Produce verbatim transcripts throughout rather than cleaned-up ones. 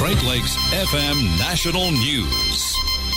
Great Lakes F M National News.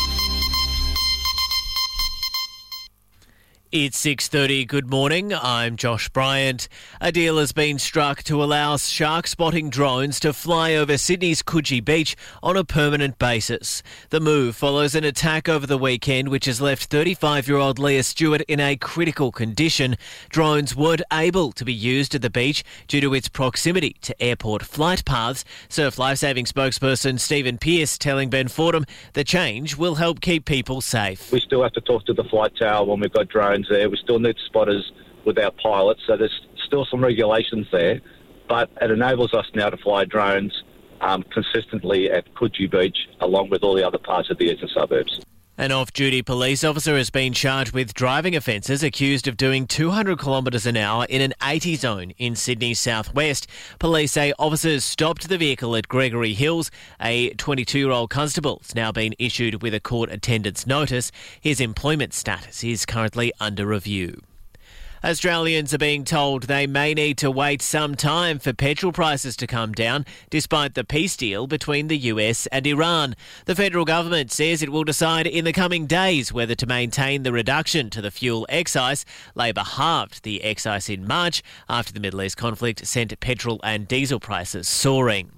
It's six thirty. Good morning. I'm Josh Bryant. A deal has been struck to allow shark spotting drones to fly over Sydney's Coogee Beach on a permanent basis. The move follows an attack over the weekend which has left thirty-five-year-old Leah Stewart in a critical condition. Drones weren't able to be used at the beach due to its proximity to airport flight paths. Surf Lifesaving spokesperson Stephen Pearce telling Ben Fordham the change will help keep people safe. We still have to talk to the flight tower when we've got drones there. We still need spotters with our pilots, so there's still some regulations there, but it enables us now to fly drones um, consistently at Coogee Beach along with all the other parts of the eastern suburbs. An off-duty police officer has been charged with driving offences accused of doing two hundred kilometres an hour in an eighty zone in Sydney's southwest. Police say officers stopped the vehicle at Gregory Hills. A twenty-two-year-old constable has now been issued with a court attendance notice. His employment status is currently under review. Australians are being told they may need to wait some time for petrol prices to come down, despite the peace deal between the U S and Iran. The federal government says it will decide in the coming days whether to maintain the reduction to the fuel excise. Labor halved the excise in March after the Middle East conflict sent petrol and diesel prices soaring.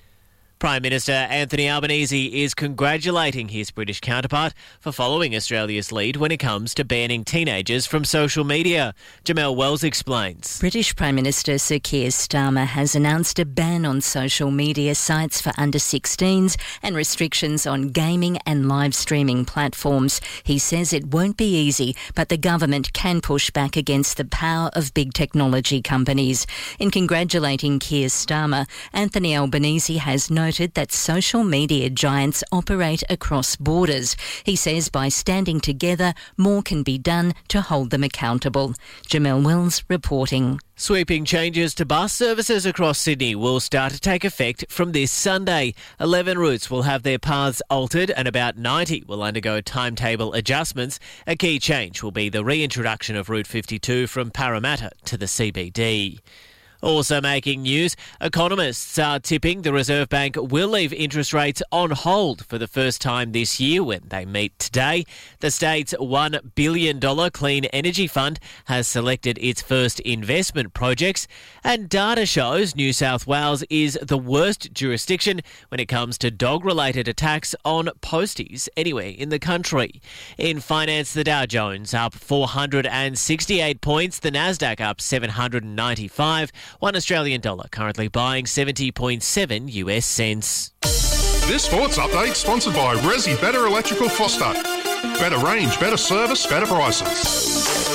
Prime Minister Anthony Albanese is congratulating his British counterpart for following Australia's lead when it comes to banning teenagers from social media. Jamel Wells explains. British Prime Minister Sir Keir Starmer has announced a ban on social media sites for under sixteens and restrictions on gaming and live streaming platforms. He says it won't be easy, but the government can push back against the power of big technology companies. In congratulating Keir Starmer, Anthony Albanese has no noted that social media giants operate across borders. He says by standing together, more can be done to hold them accountable. Jamel Wells reporting. Sweeping changes to bus services across Sydney will start to take effect from this Sunday. eleven routes will have their paths altered and about ninety will undergo timetable adjustments. A key change will be the reintroduction of Route fifty-two from Parramatta to the C B D. Also making news, economists are tipping the Reserve Bank will leave interest rates on hold for the first time this year when they meet today. The state's one billion dollars Clean Energy Fund has selected its first investment projects, and data shows New South Wales is the worst jurisdiction when it comes to dog-related attacks on posties anywhere in the country. In finance, the Dow Jones up four hundred sixty-eight points, the Nasdaq up seven hundred ninety-five. One Australian dollar currently buying seventy point seven U S cents. This sports update sponsored by Resi Better Electrical Foster. Better range, better service, better prices.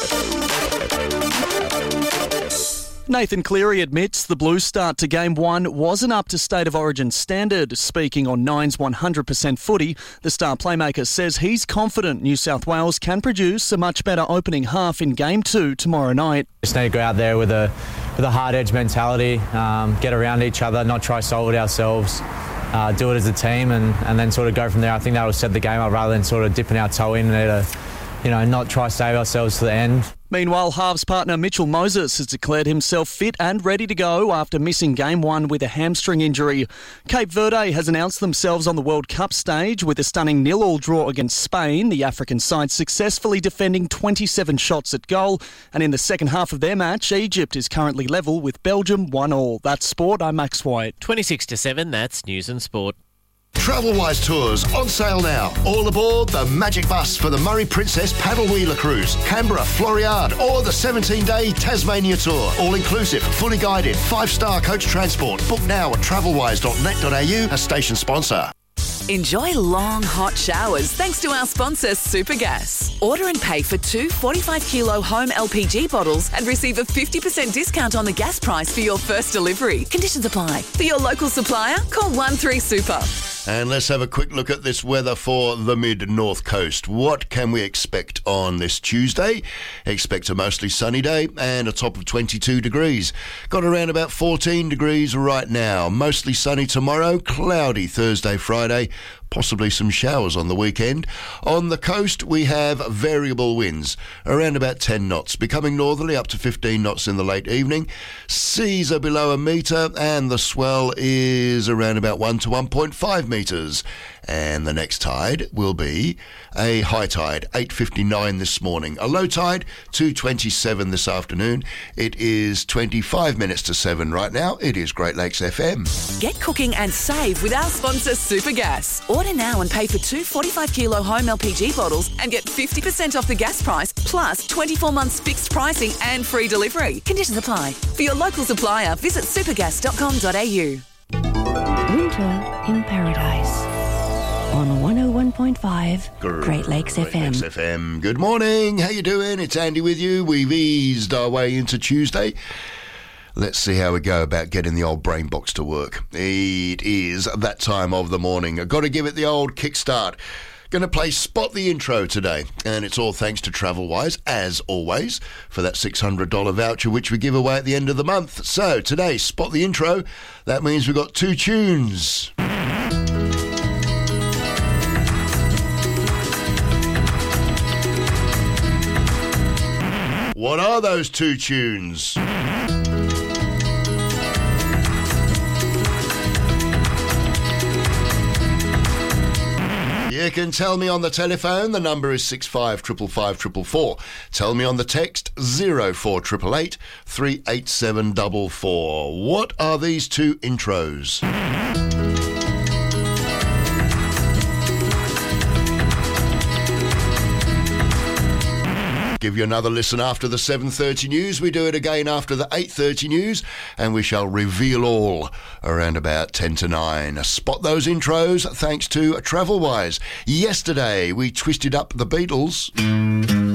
Nathan Cleary admits the Blues' start to Game one wasn't up to State of Origin standard. Speaking on Nine's one hundred percent footy, the star playmaker says he's confident New South Wales can produce a much better opening half in Game two tomorrow night. Just need to go out there with a with a hard-edge mentality, um, get around each other, not try to solve it ourselves, uh, do it as a team and, and then sort of go from there. I think that will set the game up rather than sort of dipping our toe in there to, you know, not try to save ourselves to the end. Meanwhile, halves partner Mitchell Moses has declared himself fit and ready to go after missing Game one with a hamstring injury. Cape Verde has announced themselves on the World Cup stage with a stunning nil-all draw against Spain, the African side successfully defending twenty-seven shots at goal. And in the second half of their match, Egypt is currently level with Belgium one all. That's sport, I'm Max White. twenty-six to seven, that's news and sport. Travelwise Tours on sale now. All aboard the Magic Bus for the Murray Princess Paddle Wheeler Cruise, Canberra, Floriade, or the seventeen-day Tasmania Tour. All inclusive, fully guided, five-star coach transport. Book now at travelwise dot net dot a u, a station sponsor. Enjoy long, hot showers thanks to our sponsor, Supergas. Order and pay for two forty-five kilo home L P G bottles and receive a fifty percent discount on the gas price for your first delivery. Conditions apply. For your local supplier, call one three super. And let's have a quick look at this weather for the mid-north coast. What can we expect on this Tuesday? Expect a mostly sunny day and a top of twenty-two degrees. Got around about fourteen degrees right now. Mostly sunny tomorrow, cloudy Thursday, Friday. possibly some showers on the weekend. On the coast, we have variable winds, around about ten knots, becoming northerly up to fifteen knots in the late evening. Seas are below a metre, and the swell is around about one to one point five metres. And the next tide will be a high tide, eight fifty-nine this morning. A low tide, two twenty-seven this afternoon. It is twenty-five minutes to seven right now. It is Great Lakes F M. Get cooking and save with our sponsor Supergas. Order now and pay for two forty-five kilo home L P G bottles and get fifty percent off the gas price, plus twenty-four months fixed pricing and free delivery. Conditions apply. For your local supplier, visit supergas dot com dot a u. Winter in Paradise. On one oh one point five, Great Lakes F M. Great Lakes F M. Good morning. How you doing? It's Andy with you. We've eased our way into Tuesday. Let's see how we go about getting the old brain box to work. It is that time of the morning. I've got to give it the old kickstart. Going to play Spot the Intro today, and it's all thanks to TravelWise, as always, for that six hundred dollars voucher which we give away at the end of the month. So today, Spot the Intro. That means we've got two tunes. What are those two tunes? You can tell me on the telephone. The number is six five five five five four four. Tell me on the text zero four eight eight eight three eight seven four four. What are these two intros? Give you another listen after the seven thirty news. We do it again after the eight thirty news, and we shall reveal all around about ten to nine. Spot those intros thanks to TravelWise. Yesterday we twisted up the Beatles.